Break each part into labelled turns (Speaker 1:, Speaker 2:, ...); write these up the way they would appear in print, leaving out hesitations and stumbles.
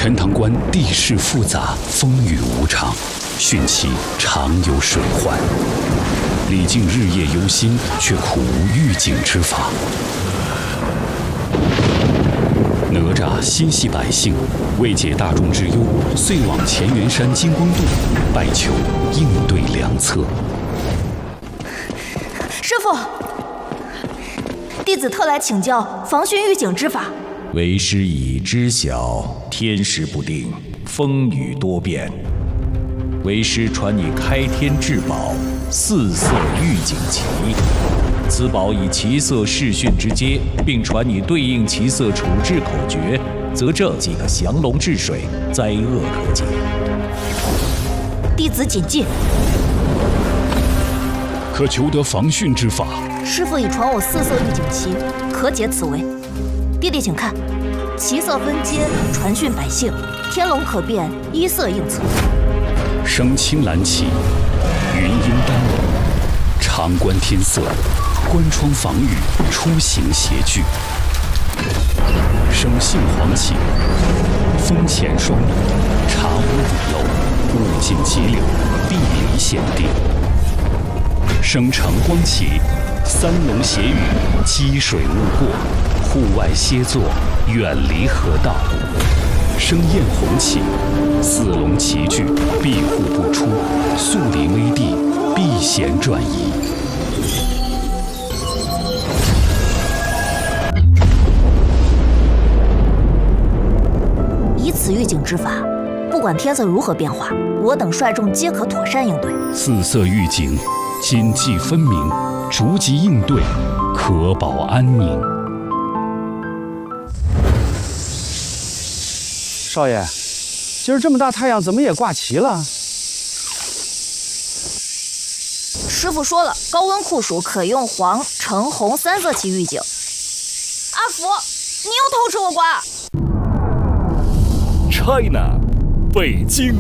Speaker 1: 陈塘关地势复杂，风雨无常，汛期常有水患。李靖日夜忧心，却苦无预警之法。哪吒心系百姓，为解大众之忧，遂往乾元山金光洞拜求应对良策。
Speaker 2: 师父，弟子特来请教防汛预警之法。
Speaker 3: 为师已知晓，天时不定，风雨多变。为师传你开天至宝四色预警旗，此宝以旗色视讯之阶，并传你对应旗色处置口诀，则这即可降龙治水，灾厄可解。
Speaker 2: 弟子谨记。
Speaker 1: 可求得防汛之法？
Speaker 2: 师父已传我四色预警旗，可解此危。弟弟请看，旗色分阶，传讯百姓，天龙可变，依色应策。
Speaker 1: 生青蓝旗，云阴丹龙，长观天色，关窗防雨，出行协具。生杏黄旗，风前霜雨，茶屋五楼，物尽急流，地离险定。生橙光旗，三龙协雨，积水勿过，户外歇坐，远离河道。生艳红旗，四龙齐聚，庇护不出，肃离危地，避险转移。
Speaker 2: 以此预警之法，不管天色如何变化，我等率众皆可妥善应对。
Speaker 1: 四色预警，谨记分明，逐级应对，可保安宁。
Speaker 4: 少爷，今儿这么大太阳，怎么也挂旗了？
Speaker 2: 师傅说了，高温酷暑可用黄、橙、红三色旗预警。阿福，你又偷吃我瓜
Speaker 5: ！China， 北京。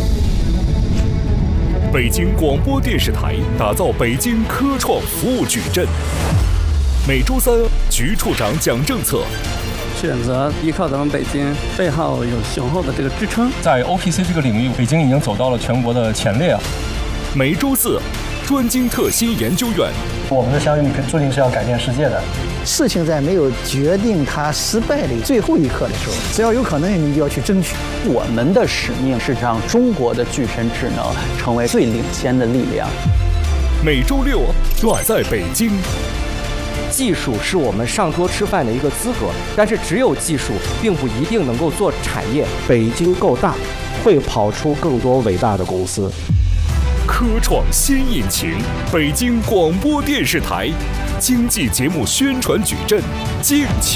Speaker 5: 北京广播电视台打造北京科创服务矩阵。每周三，局处长讲政策。
Speaker 6: 选择依靠咱们北京背后有雄厚的这个支撑，
Speaker 7: 在 OPC 这个领域，北京已经走到了全国的前列。
Speaker 5: 每周四，专精特新研究院。
Speaker 7: 我们的相遇注定是要改变世界的。
Speaker 8: 事情在没有决定它失败的最后一刻的时候，只要有可能，你就要去争取。
Speaker 9: 我们的使命是让中国的具身智能成为最领先的力量。
Speaker 5: 每周六，我在北京。
Speaker 10: 技术是我们上桌吃饭的一个资格，但是只有技术并不一定能够做产业。
Speaker 11: 北京够大，会跑出更多伟大的公司。
Speaker 5: 科创新引擎，北京广播电视台经济节目宣传矩阵，敬请